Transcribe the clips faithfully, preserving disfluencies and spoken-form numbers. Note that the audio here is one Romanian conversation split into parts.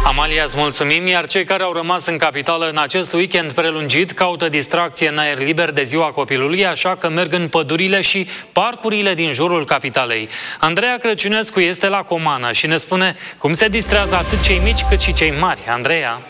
Amalia, îți mulțumim, iar cei care au rămas în capitală în acest weekend prelungit caută distracție în aer liber de ziua copilului, așa că merg în pădurile și parcurile din jurul capitalei. Andreea Crăciunescu este la Comană și ne spune cum se distrează atât cei mici cât și cei mari. Andreea?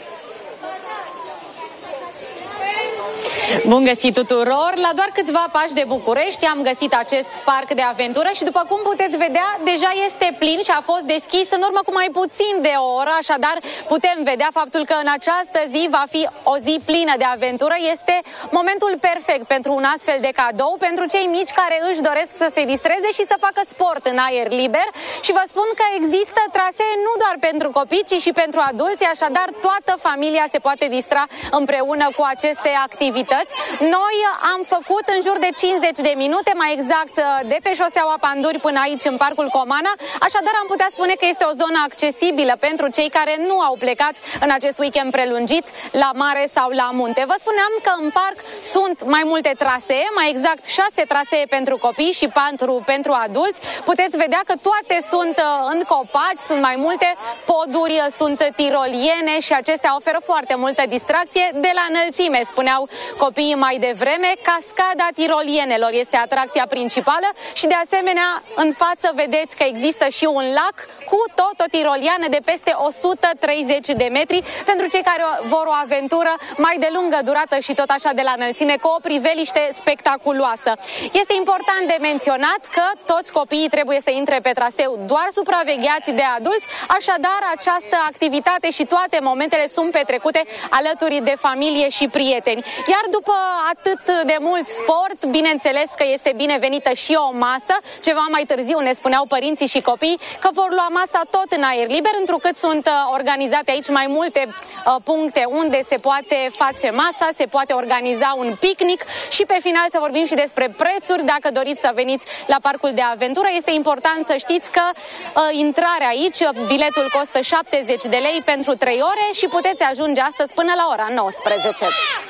Bun găsit tuturor! La doar câțiva pași de București am găsit acest parc de aventură și după cum puteți vedea, deja este plin și a fost deschis în urmă cu mai puțin de o oră, așadar putem vedea faptul că în această zi va fi o zi plină de aventură. Este momentul perfect pentru un astfel de cadou pentru cei mici care își doresc să se distreze și să facă sport în aer liber. Și vă spun că există trasee nu doar pentru copii, ci și pentru adulți, așadar toată familia se poate distra împreună cu aceste activități. Noi am făcut în jur de cincizeci de minute, mai exact de pe șoseaua Panduri până aici în parcul Comana, așadar am putea spune că este o zonă accesibilă pentru cei care nu au plecat în acest weekend prelungit la mare sau la munte. Vă spuneam că în parc sunt mai multe trasee, mai exact șase trasee pentru copii și patru pentru adulți. Puteți vedea că toate sunt în copaci, sunt mai multe poduri, sunt tiroliene și acestea oferă foarte multă distracție de la înălțime, spuneau copiii mai devreme. Cascada tirolienelor este atracția principală și de asemenea în față vedeți că există și un lac cu tot o tiroliană de peste o sută treizeci de metri pentru cei care vor o aventură mai de lungă durată și tot așa de la înălțime, cu o priveliște spectaculoasă. Este important de menționat că toți copiii trebuie să intre pe traseu doar supravegheați de adulți, așadar această activitate și toate momentele sunt petrecute alături de familie și prieteni. Iar după atât de mult sport, bineînțeles că este binevenită și o masă. Ceva mai târziu ne spuneau părinții și copiii că vor lua masa tot în aer liber, întrucât sunt organizate aici mai multe uh, puncte unde se poate face masa, se poate organiza un picnic și pe final să vorbim și despre prețuri. Dacă doriți să veniți la parcul de aventură, este important să știți că uh, intrarea aici, biletul costă șaptezeci de lei pentru trei ore și puteți ajunge astăzi până la ora nouăsprezece.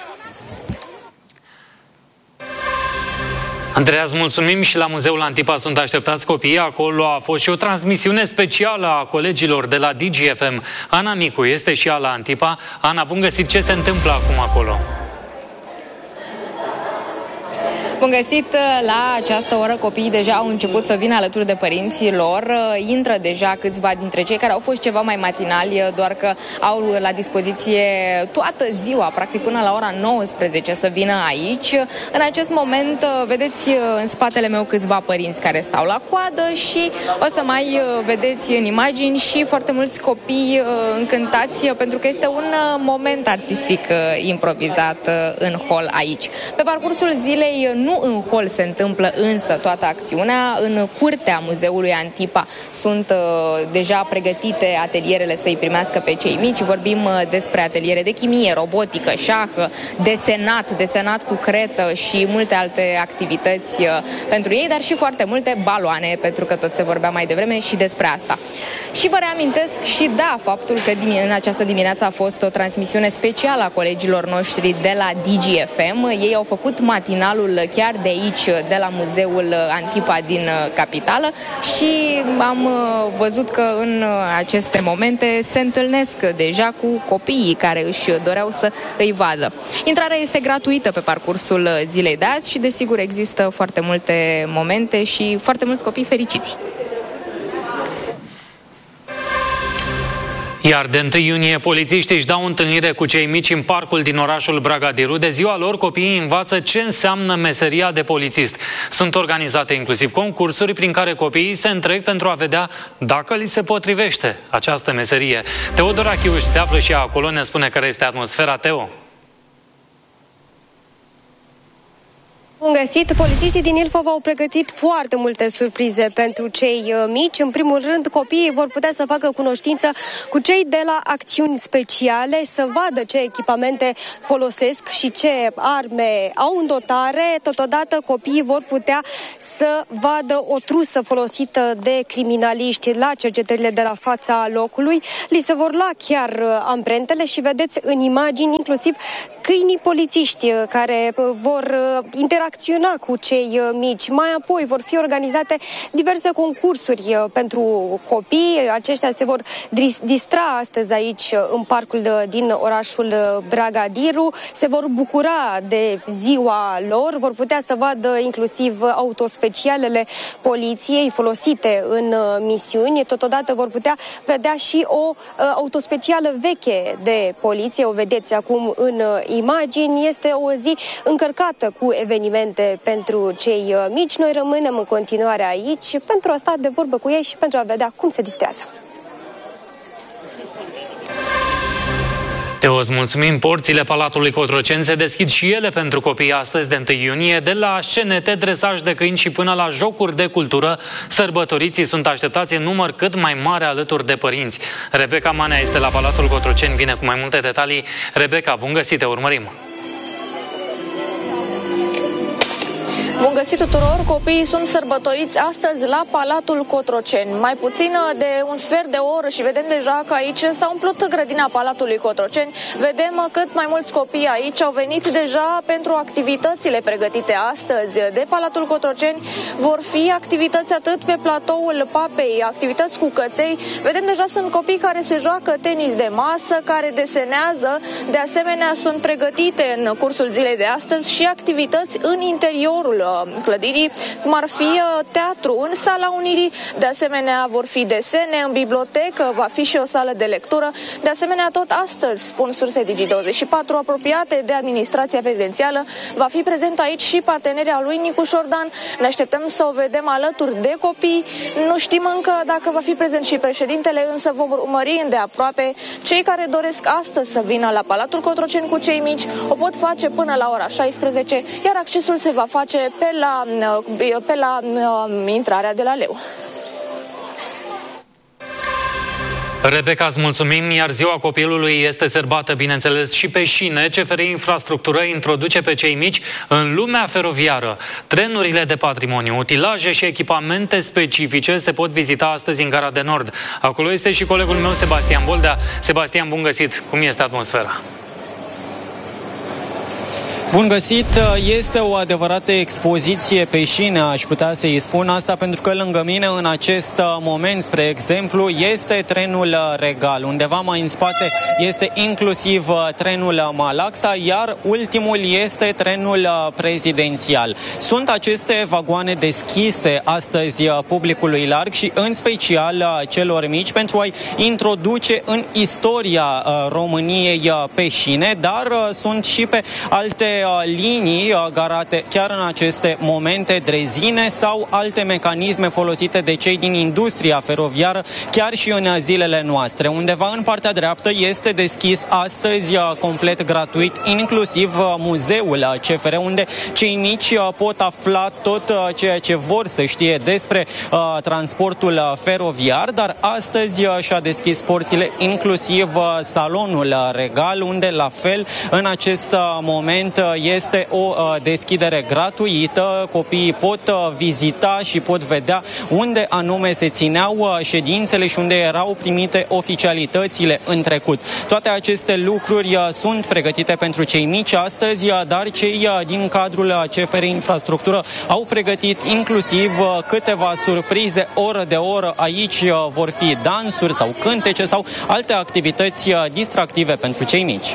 Andreea, îți mulțumim și la Muzeul Antipa sunt așteptați copiii. Acolo a fost și o transmisiune specială a colegilor de la D G F M. Ana Micu este și ea la Antipa. Ana, bun găsit, ce se întâmplă acum acolo? Bun găsit, la această oră copiii deja au început să vină alături de părinții lor. Intră deja câțiva dintre cei care au fost ceva mai matinali, doar că au la dispoziție toată ziua, practic până la ora nouăsprezece să vină aici. În acest moment vedeți în spatele meu câțiva părinți care stau la coadă și o să mai vedeți în imagini și foarte mulți copii încântați pentru că este un moment artistic improvizat în hol aici. Pe parcursul zilei nu în hol se întâmplă însă toată acțiunea. În curtea Muzeului Antipa sunt uh, deja pregătite atelierele să-i primească pe cei mici. Vorbim uh, despre ateliere de chimie, robotică, șah, desenat, desenat cu cretă și multe alte activități uh, pentru ei, dar și foarte multe baloane, pentru că tot se vorbea mai devreme și despre asta. Și vă reamintesc și da, faptul că în această dimineață a fost o transmisiune specială a colegilor noștri de la D G F M. Ei au făcut matinalul chiar de aici, de la Muzeul Antipa din capitală și am văzut că în aceste momente se întâlnesc deja cu copiii care își doreau să îi vadă. Intrarea este gratuită pe parcursul zilei de azi și desigur există foarte multe momente și foarte mulți copii fericiți. Iar de întâi iunie, polițiștii își dau întâlnire cu cei mici în parcul din orașul Bragadiru. De ziua lor, copiii învață ce înseamnă meseria de polițist. Sunt organizate inclusiv concursuri prin care copiii se întrec pentru a vedea dacă li se potrivește această meserie. Teodora Chiuș se află și ea acolo, ne spune care este atmosfera. Teo? Bun găsit! Polițiștii din Ilfov au pregătit foarte multe surprize pentru cei mici. În primul rând, copiii vor putea să facă cunoștință cu cei de la acțiuni speciale, să vadă ce echipamente folosesc și ce arme au în dotare. Totodată, copiii vor putea să vadă o trusă folosită de criminaliști la cercetările de la fața locului. Li se vor lua chiar amprentele și vedeți în imagini inclusiv câinii polițiști care vor interacționa interacționa cu cei mici. Mai apoi vor fi organizate diverse concursuri pentru copii. Aceștia se vor distra astăzi aici în parcul din orașul Bragadiru, se vor bucura de ziua lor, vor putea să vadă inclusiv autospecialele poliției folosite în misiuni. Totodată vor putea vedea și o autospecială veche de poliție, o vedeți acum în imagini. Este o zi încărcată cu evenimente pentru cei mici. Noi rămânem în continuare aici pentru a sta de vorbă cu ei și pentru a vedea cum se distrează. Teo, îți mulțumim. Porțile Palatului Cotroceni se deschid și ele pentru copii astăzi de întâi iunie, de la scenete, dresaj de câini și până la jocuri de cultură. Sărbătoriții sunt așteptați în număr cât mai mare alături de părinți. Rebecca Manea este la Palatul Cotroceni, vine cu mai multe detalii. Rebecca, bun găsit, te urmărim! Bun găsit tuturor! Copiii sunt sărbătoriți astăzi la Palatul Cotroceni. Mai puțin de un sfert de oră și vedem deja că aici s-a umplut grădina Palatului Cotroceni. Vedem cât mai mulți copii aici au venit deja pentru activitățile pregătite astăzi de Palatul Cotroceni. Vor fi activități atât pe platoul Papei, activități cu căței. Vedem deja sunt copii care se joacă tenis de masă, care desenează. De asemenea, sunt pregătite în cursul zilei de astăzi și activități în interiorul clădirii, cum ar fi teatru în Sala Unirii. De asemenea, vor fi desene în bibliotecă, va fi și o sală de lectură. De asemenea, tot astăzi, spun surse Digi douăzeci și patru, apropiate de administrația prezidențială, va fi prezent aici și parteneria lui Nicu Șordan. Ne așteptăm să o vedem alături de copii. Nu știm încă dacă va fi prezent și președintele, însă vom urmări îndeaproape. Cei care doresc astăzi să vină la Palatul Cotroceni cu cei mici o pot face până la ora șaisprezece, iar accesul se va face pe la, pe la uh, intrarea de la Leu. Rebecca, îți mulțumim, iar ziua copilului este sărbată, bineînțeles, și pe șine. C F R Infrastructură introduce pe cei mici în lumea feroviară. Trenurile de patrimoniu, utilaje și echipamente specifice se pot vizita astăzi în Gara de Nord. Acolo este și colegul meu, Sebastian Boldea. Sebastian, bun găsit! Cum este atmosfera? Bun găsit! Este o adevărată expoziție pe șine, aș putea să-i spun asta, pentru că lângă mine în acest moment, spre exemplu, este trenul Regal. Undeva mai în spate este inclusiv trenul Malaxa, iar ultimul este trenul prezidențial. Sunt aceste vagoane deschise astăzi publicului larg și în special celor mici pentru a-i introduce în istoria României pe șine, dar sunt și pe alte linii garate chiar în aceste momente, drezine sau alte mecanisme folosite de cei din industria feroviară, chiar și în zilele noastre. Undeva în partea dreaptă este deschis astăzi complet gratuit, inclusiv muzeul C F R, unde cei mici pot afla tot ceea ce vor să știe despre uh, transportul feroviar, dar astăzi și-a deschis porțile inclusiv salonul Regal, unde la fel în acest moment este o deschidere gratuită. Copiii pot vizita și pot vedea unde anume se țineau ședințele și unde erau primite oficialitățile în trecut. Toate aceste lucruri sunt pregătite pentru cei mici astăzi, dar cei din cadrul C F R Infrastructură au pregătit inclusiv câteva surprize oră de oră. Aici vor fi dansuri sau cântece sau alte activități distractive pentru cei mici.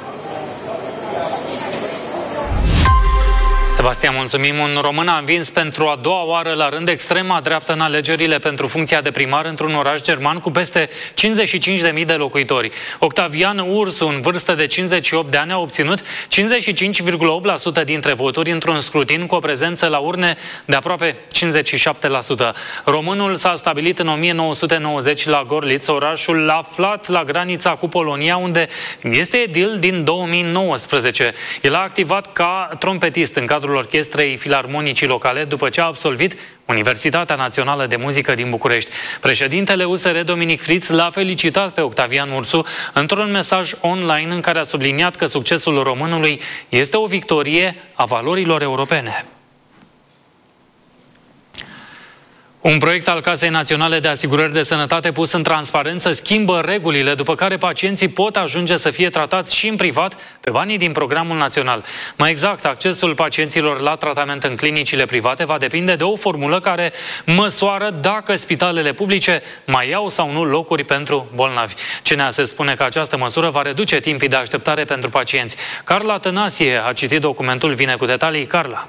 Sebastian, mulțumim. Un român a învins pentru a doua oară la rând extrema dreaptă în alegerile pentru funcția de primar într-un oraș german cu peste cincizeci și cinci de mii de locuitori. Octavian Ursu, în vârstă de cincizeci și opt de ani, a obținut cincizeci și cinci virgulă opt la sută dintre voturi într-un scrutin cu o prezență la urne de aproape cincizeci și șapte la sută. Românul s-a stabilit în o mie nouă sute nouăzeci la Gorliț, orașul aflat la granița cu Polonia, unde este edil din două mii nouăsprezece. El a activat ca trompetist în cadrul Orchestrei Filarmonicii Locale după ce a absolvit Universitatea Națională de Muzică din București. Președintele U S R Dominic Friț l-a felicitat pe Octavian Ursu într-un mesaj online în care a subliniat că succesul românului este o victorie a valorilor europene. Un proiect al Casei Naționale de Asigurări de Sănătate pus în transparență schimbă regulile, după care pacienții pot ajunge să fie tratați și în privat pe banii din programul național. Mai exact, accesul pacienților la tratament în clinicile private va depinde de o formulă care măsoară dacă spitalele publice mai au sau nu locuri pentru bolnavi. C N A S spune că această măsură va reduce timpii de așteptare pentru pacienți. Carla Tănasie a citit documentul, vine cu detalii. Carla.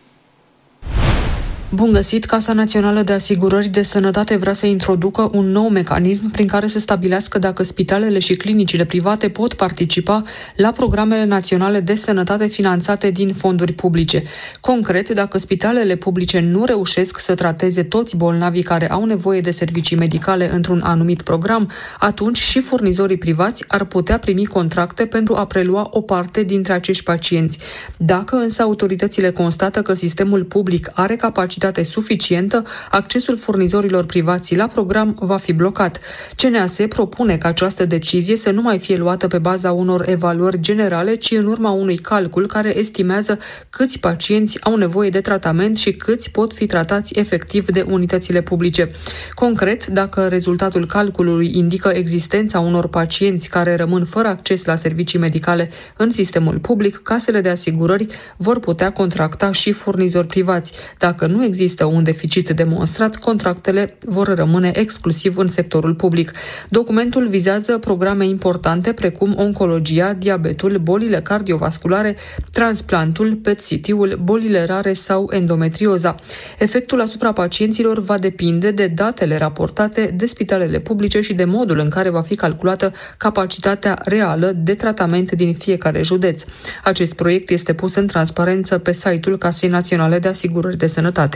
Bun găsit! Casa Națională de Asigurări de Sănătate vrea să introducă un nou mecanism prin care să stabilească dacă spitalele și clinicile private pot participa la programele naționale de sănătate finanțate din fonduri publice. Concret, dacă spitalele publice nu reușesc să trateze toți bolnavii care au nevoie de servicii medicale într-un anumit program, atunci și furnizorii privați ar putea primi contracte pentru a prelua o parte dintre acești pacienți. Dacă însă autoritățile constată că sistemul public are capacitate suficientă, accesul furnizorilor privați la program va fi blocat. C N A S propune ca această decizie să nu mai fie luată pe baza unor evaluări generale, ci în urma unui calcul care estimează câți pacienți au nevoie de tratament și câți pot fi tratați efectiv de unitățile publice. Concret, dacă rezultatul calculului indică existența unor pacienți care rămân fără acces la servicii medicale în sistemul public, casele de asigurări vor putea contracta și furnizori privați. Dacă nu există un deficit demonstrat, contractele vor rămâne exclusiv în sectorul public. Documentul vizează programe importante precum oncologia, diabetul, bolile cardiovasculare, transplantul, P E T C T-ul, bolile rare sau endometrioza. Efectul asupra pacienților va depinde de datele raportate de spitalele publice și de modul în care va fi calculată capacitatea reală de tratament din fiecare județ. Acest proiect este pus în transparență pe site-ul Casei Naționale de Asigurări de Sănătate.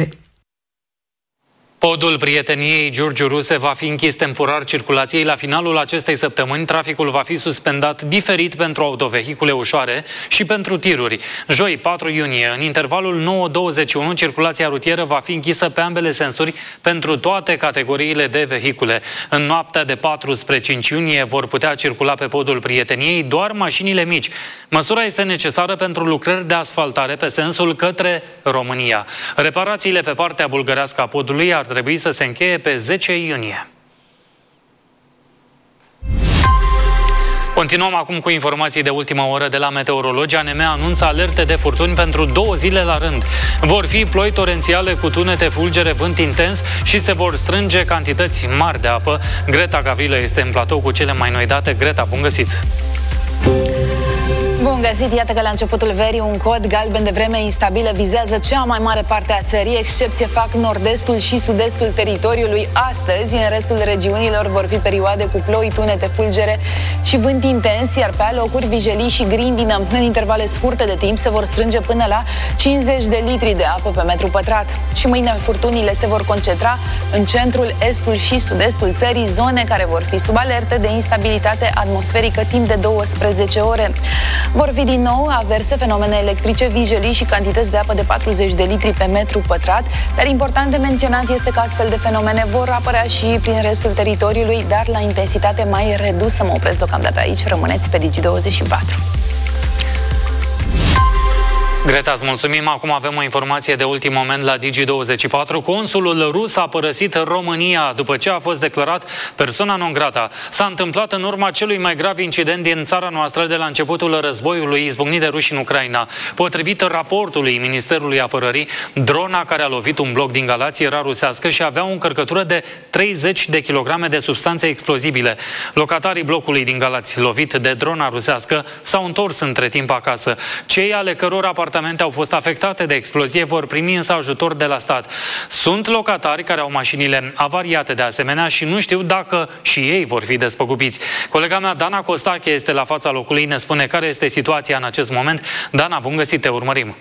Podul Prieteniei Giurgiu Ruse va fi închis temporar circulației. La finalul acestei săptămâni, traficul va fi suspendat diferit pentru autovehicule ușoare și pentru tiruri. Joi, patru iunie, în intervalul nouă douăzeci și unu, circulația rutieră va fi închisă pe ambele sensuri pentru toate categoriile de vehicule. În noaptea de patru spre cinci iunie vor putea circula pe podul Prieteniei doar mașinile mici. Măsura este necesară pentru lucrări de asfaltare pe sensul către România. Reparațiile pe partea bulgărească a podului ar trebui să se încheie pe zece iunie. Continuăm acum cu informații de ultimă oră de la meteorologi. A N M anunță alerte de furtuni pentru două zile la rând. Vor fi ploi torențiale cu tunete, fulgere, vânt intens și se vor strânge cantități mari de apă. Greta Gavrilă este în platou cu cele mai noi date. Greta, bun găsit! Bun găsit! Iată că la începutul verii un cod galben de vreme instabilă vizează cea mai mare parte a țării. Excepție fac nord-estul și sud-estul teritoriului. Astăzi, în restul regiunilor, vor fi perioade cu ploi, tunete, fulgere și vânt intens, iar pe locuri vijelii și grindină. În intervale scurte de timp se vor strânge până la cincizeci de litri de apă pe metru pătrat. Și mâine furtunile se vor concentra în centrul, estul și sud-estul țării, zone care vor fi sub alerte de instabilitate atmosferică timp de douăsprezece ore. Vor fi din nou averse, fenomene electrice, vijelii și cantități de apă de patruzeci de litri pe metru pătrat, dar important de menționat este că astfel de fenomene vor apărea și prin restul teritoriului, dar la intensitate mai redusă. Mă opresc deocamdată aici, rămâneți pe Digi douăzeci și patru. Greta, îți mulțumim. Acum avem o informație de ultim moment la Digi douăzeci și patru. Consulul rus a părăsit România după ce a fost declarat persona non grata. S-a întâmplat în urma celui mai grav incident din țara noastră de la începutul războiului izbucnit de ruși în Ucraina. Potrivit raportului Ministerului Apărării, drona care a lovit un bloc din Galați era rusească și avea o încărcătură de treizeci de kilograme de substanțe explozibile. Locatarii blocului din Galați, lovit de drona rusească, s-au întors între timp acasă. Cei ale căror apartamente au fost afectate de explozie vor primi însă ajutor de la stat. Sunt locatari care au mașinile avariate de asemenea și nu știu dacă și ei vor fi despăgubiți. Colega mea, Dana Costache, este la fața locului, ne spune care este situația în acest moment. Dana, bun găsit, te urmărim!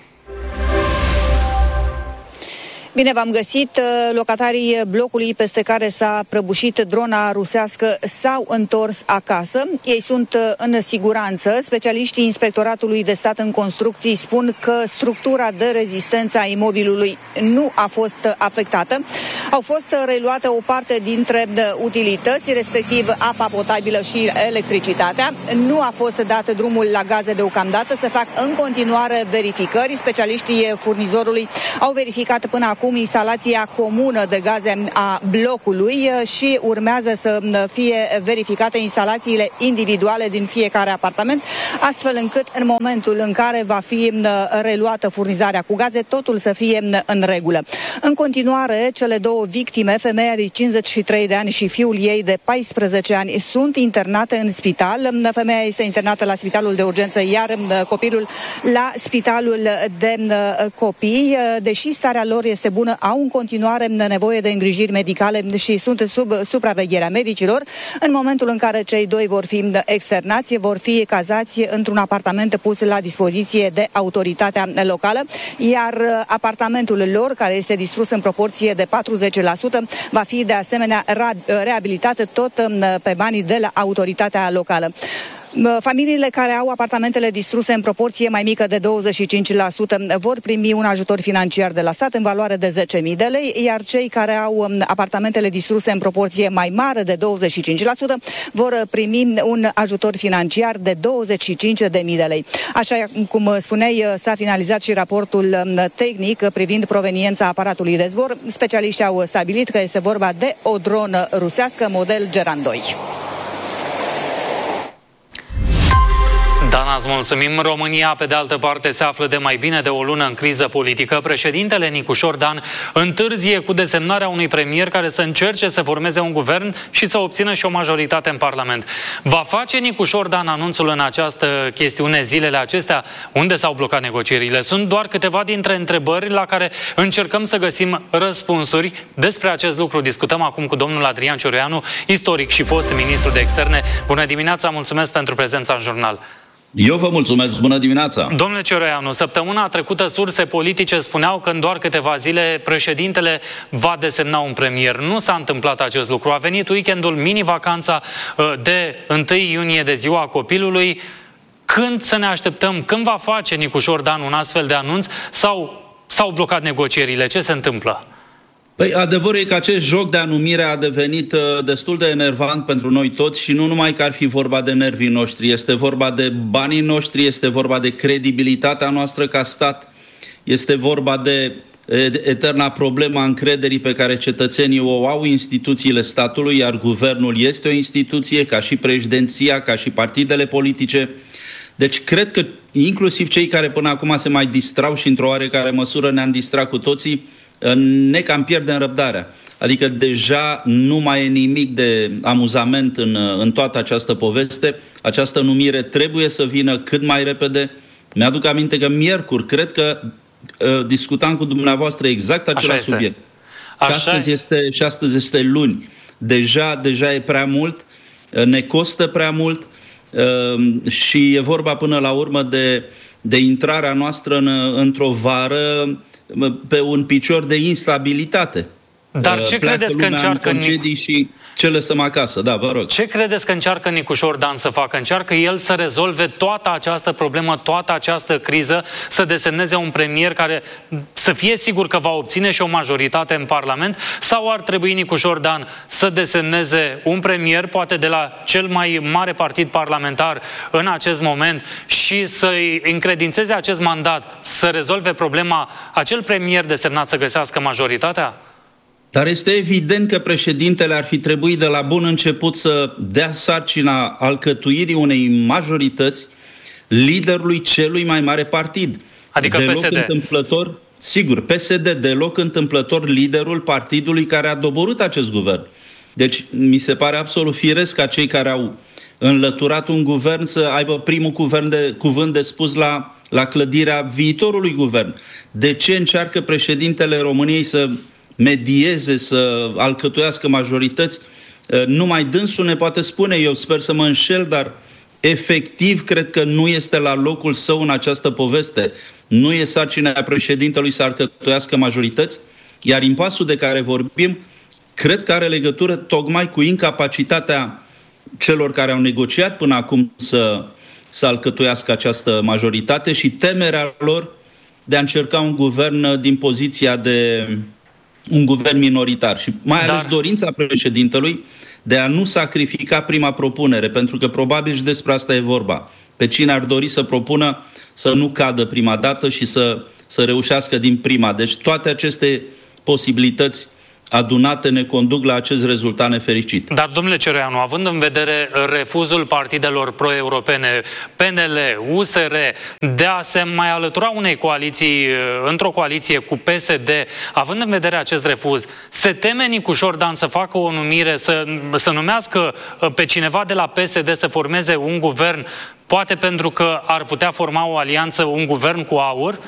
Bine v-am găsit. Locatarii blocului peste care s-a prăbușit drona rusească s-au întors acasă. Ei sunt în siguranță. Specialiștii Inspectoratului de Stat în Construcții spun că structura de rezistență a imobilului nu a fost afectată. Au fost reluate o parte dintre utilități, respectiv apa potabilă și electricitatea. Nu a fost dat drumul la gaze deocamdată. Se fac în continuare verificări. Specialiștii furnizorului au verificat până acum acum instalația comună de gaze a blocului și urmează să fie verificate instalațiile individuale din fiecare apartament, astfel încât în momentul în care va fi reluată furnizarea cu gaze, totul să fie în regulă. În continuare, cele două victime, femeia de cincizeci și trei de ani și fiul ei de paisprezece ani, sunt internate în spital. Femeia este internată la spitalul de urgență, iar copilul la spitalul de copii. Deși starea lor este bună, au în continuare nevoie de îngrijiri medicale și sunt sub supravegherea medicilor. În momentul în care cei doi vor fi externați, vor fi cazați într-un apartament pus la dispoziție de autoritatea locală, iar apartamentul lor, care este distrus în proporție de patruzeci la sută, va fi de asemenea reabilitat tot pe banii de la autoritatea locală. Familiile care au apartamentele distruse în proporție mai mică de douăzeci și cinci la sută vor primi un ajutor financiar de la stat în valoare de zece mii de lei, iar cei care au apartamentele distruse în proporție mai mare de douăzeci și cinci la sută vor primi un ajutor financiar de douăzeci și cinci de mii de lei. Așa cum spuneai, s-a finalizat și raportul tehnic privind proveniența aparatului de zbor. Specialiștii au stabilit că este vorba de o dronă rusească model Geran doi. Dana, îți mulțumim. România, pe de altă parte, se află de mai bine de o lună în criză politică. Președintele Nicușor Dan întârzie cu desemnarea unui premier care să încerce să formeze un guvern și să obțină și o majoritate în Parlament. Va face Nicușor Dan anunțul în această chestiune zilele acestea? Unde s-au blocat negocierile? Sunt doar câteva dintre întrebări la care încercăm să găsim răspunsuri. Despre acest lucru discutăm acum cu domnul Adrian Cioroianu, istoric și fost ministru de externe. Bună dimineața, mulțumesc pentru prezența în jurnal. Eu vă mulțumesc, bună dimineața! Domnule Cioroianu, săptămâna trecută surse politice spuneau că în doar câteva zile președintele va desemna un premier. Nu s-a întâmplat acest lucru. A venit weekendul, mini-vacanța de întâi iunie, de ziua copilului. Când să ne așteptăm? Când va face Nicușor Dan un astfel de anunț? Sau s-au blocat negocierile? Ce se întâmplă? Păi, adevărul e că acest joc de anumire a devenit uh, destul de enervant pentru noi toți și nu numai că ar fi vorba de nervii noștri, este vorba de banii noștri, este vorba de credibilitatea noastră ca stat, este vorba de eterna problema încrederii pe care cetățenii o au instituțiile statului, iar guvernul este o instituție, ca și președinția, ca și partidele politice. Deci cred că inclusiv cei care până acum se mai distrau și într-o oarecare măsură ne-am distrat cu toții, ne cam pierdem răbdarea. Adică deja nu mai e nimic de amuzament în, în toată această poveste. Această numire trebuie să vină cât mai repede. Mi-aduc aminte că miercuri, cred că uh, discutam cu dumneavoastră exact același subiect. Și astăzi, este, și astăzi este luni. Deja, deja e prea mult, ne costă prea mult uh, și e vorba până la urmă de, de intrarea noastră în, într-o vară pe un picior de instabilitate. Dar ce credeți că încearcă concedii și ce lăsăm acasă? Da, vă rog. Ce credeți că încearcă Nicușor Dan să facă? Încearcă el să rezolve toată această problemă, toată această criză, să desemneze un premier care să fie sigur că va obține și o majoritate în Parlament? Sau ar trebui Nicușor Dan să desemneze un premier, poate de la cel mai mare partid parlamentar în acest moment, și să-i încredințeze acest mandat, să rezolve problema, acel premier desemnat să găsească majoritatea? Dar este evident că președintele ar fi trebuit de la bun început să dea sarcina alcătuirii unei majorități liderului celui mai mare partid. Adică deloc P S D. Întâmplător, sigur, P S D, deloc întâmplător liderul partidului care a doborât acest guvern. Deci mi se pare absolut firesc ca cei care au înlăturat un guvern să aibă primul guvern de, cuvânt de spus la, la clădirea viitorului guvern. De ce încearcă președintele României să medieze, să alcătuiască majorități? Numai dânsul ne poate spune, eu sper să mă înșel, dar efectiv cred că nu este la locul său în această poveste. Nu e sarcina președintelui să alcătuiască majorități, iar impasul de care vorbim cred că are legătură tocmai cu incapacitatea celor care au negociat până acum să, să alcătuiască această majoritate și temerea lor de a încerca un guvern din poziția de un guvern minoritar și mai ales Dar... dorința președintelui de a nu sacrifica prima propunere, pentru că probabil și despre asta e vorba. Pe cine ar dori să propună să nu cadă prima dată și să, să reușească din prima. Deci toate aceste posibilități adunate ne conduc la acest rezultat nefericit. Dar, domnule Cioroianu, având în vedere refuzul partidelor pro-europene, P N L, U S R, de a se mai alătura unei coaliții, într-o coaliție cu P S D, având în vedere acest refuz, se teme Nicu Șordan să facă o numire, să, să numească pe cineva de la P S D să formeze un guvern, poate pentru că ar putea forma o alianță, un guvern cu AUR?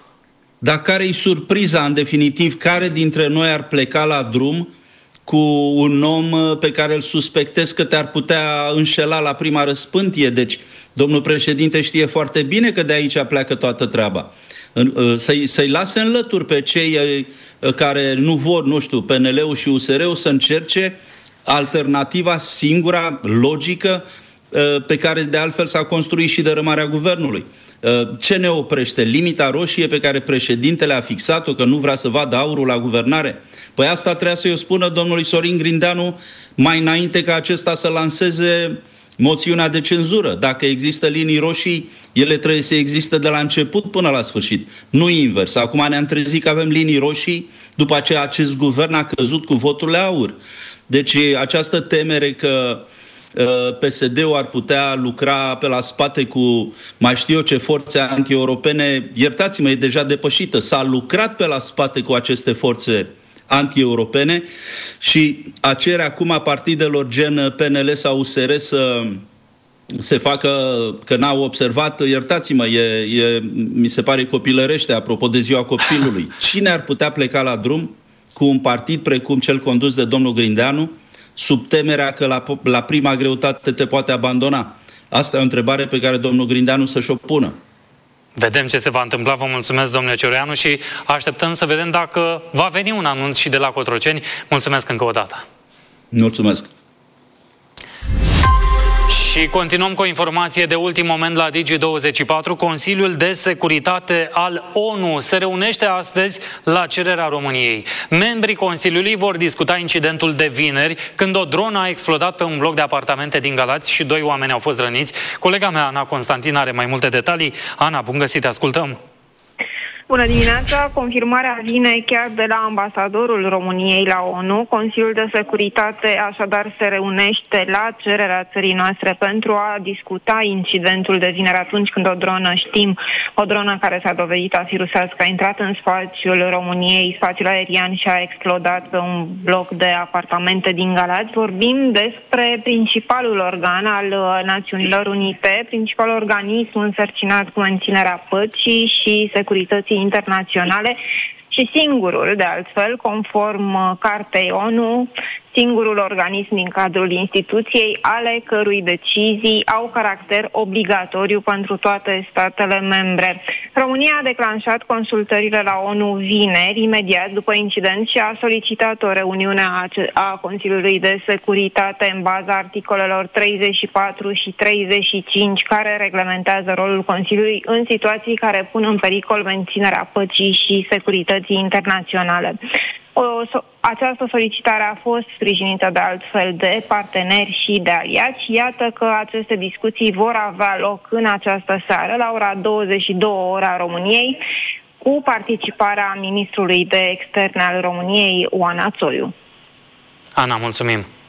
Dar care-i surpriza, în definitiv, care dintre noi ar pleca la drum cu un om pe care îl suspectez că te-ar putea înșela la prima răspântie? Deci, domnul președinte știe foarte bine că de aici pleacă toată treaba. Să-i, să-i lase în lături pe cei care nu vor, nu știu, P N L-ul și U S R-ul să încerce alternativa singura, logică, pe care de altfel s-a construit și dărâmarea guvernului. Ce ne oprește? Limita roșie pe care președintele a fixat-o, că nu vrea să vadă aurul la guvernare? Păi asta trebuia să-i o spună domnului Sorin Grindeanu mai înainte ca acesta să lanseze moțiunea de cenzură. Dacă există linii roșii, ele trebuie să existe de la început până la sfârșit. Nu invers. Acum ne-am trezit că avem linii roșii, după aceea acest guvern a căzut cu voturile aur. Deci această temere că P S D-ul ar putea lucra pe la spate cu mai știu eu ce forțe anti-europene, iertați-mă, e deja depășită. S-a lucrat pe la spate cu aceste forțe anti-europene și a cere acum a partidelor gen P N L sau U S R să se facă, că n-au observat, iertați-mă, e, e, mi se pare copilărește, apropo de ziua copilului. Cine ar putea pleca la drum cu un partid precum cel condus de domnul Grindeanu, sub temerea că la, la prima greutate te poate abandona? Asta e o întrebare pe care domnul Grindeanu să-și o pună. Vedem ce se va întâmpla. Vă mulțumesc, domnule Cioroianu, și așteptăm să vedem dacă va veni un anunț și de la Cotroceni. Mulțumesc încă o dată. Mulțumesc. Și continuăm cu o informație de ultim moment la Digi douăzeci și patru. Consiliul de Securitate al ONU se reunește astăzi la cererea României. Membrii Consiliului vor discuta incidentul de vineri, când o dronă a explodat pe un bloc de apartamente din Galați și doi oameni au fost răniți. Colega mea, Ana Constantin, are mai multe detalii. Ana, bun găsit, te ascultăm! Bună dimineața! Confirmarea vine chiar de la ambasadorul României la ONU. Consiliul de Securitate așadar se reunește la cererea țării noastre pentru a discuta incidentul de vineri, atunci când o dronă, știm, o dronă care s-a dovedit a fi rusească, a intrat în spațiul României, spațiul aerian, și a explodat pe un bloc de apartamente din Galați. Vorbim despre principalul organ al Națiunilor Unite, principalul organism însărcinat cu menținerea păcii și securității internaționale și singurul, de altfel, conform Cartei ONU, singurul organism din cadrul instituției ale cărui decizii au caracter obligatoriu pentru toate statele membre. România a declanșat consultările la ONU vineri, imediat după incident, și a solicitat o reuniune a, a Consiliului de Securitate în baza articolelor treizeci și patru și treizeci și cinci, care reglementează rolul Consiliului în situații care pun în pericol menținerea păcii și securității internaționale. O, so, această solicitare a fost sprijinită de altfel de parteneri și de aliați. Iată că aceste discuții vor avea loc în această seară, la ora douăzeci și două ora României, cu participarea ministrului de externe al României, Oana Țoiu. Ana, mulțumim!